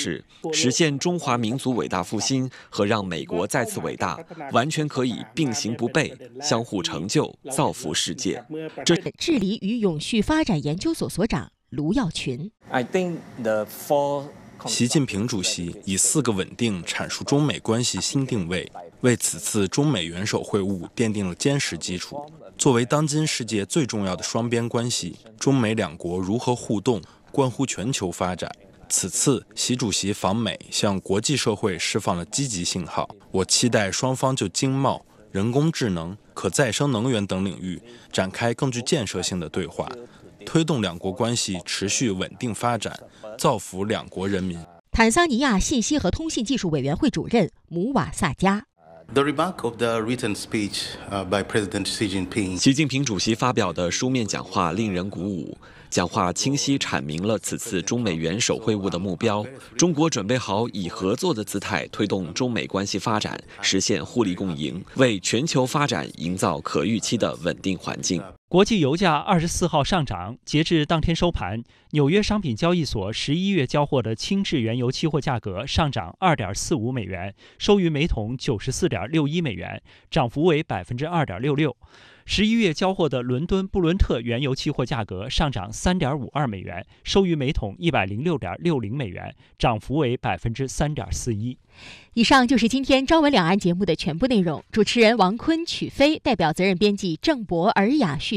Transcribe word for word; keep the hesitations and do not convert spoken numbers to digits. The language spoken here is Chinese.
示，实现中华民族伟大复兴和让美国再次伟大，完全可以并行不悖，相互成就，造福世界。这治理与永续发展研究所所长卢耀群。 I think the four 习近平主席以四个稳定阐述中美关系新定位，为此次中美元首会晤奠定了坚实基础。作为当今世界最重要的双边关系，中美两国如何互动，关乎全球发展。此次习主席访美，向国际社会释放了积极信号。我期待双方就经贸、人工智能、可再生能源等领域展开更具建设性的对话，推动两国关系持续稳定发展，造福两国人民。 坦桑尼亚信息和通信技术委员会主任姆瓦萨加。 The remark of the written speech by President Xi Jinping. 习近平主席发表的书面讲话令人鼓舞，讲话清晰阐明了此次中美元首会晤的目标。中国准备好以合作的姿态推动中美关系发展，实现互利共赢，为全球发展营造可预期的稳定环境。 国际油价二十四号上涨，截至当天收盘，纽约商品交易所十一月交货的轻质原油期货价格上涨二点四五美元，收于每桶九十四点六一美元，涨幅为百分之二点六六。十一月交货的伦敦布伦特原油期货价格上涨三点五二美元，收于每桶一百零六点六零美元，涨幅为百分之三点四一。 以上就是今天朝闻两岸节目的全部内容。主持人王坤、曲飞，代表责任编辑郑博、尔雅、旭。